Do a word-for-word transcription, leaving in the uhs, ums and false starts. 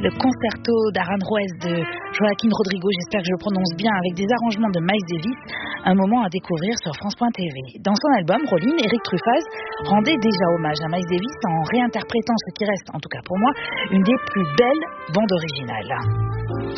le concerto d'Aranjuez de Joaquín Rodrigo, j'espère que je le prononce bien, avec des arrangements de Miles Davis, un moment à découvrir sur France point T V. Dans son album, Rolling, Eric Truffaz rendait déjà hommage à Miles Davis en réinterprétant ce qui reste, en tout cas pour moi, une des plus belles bandes originales.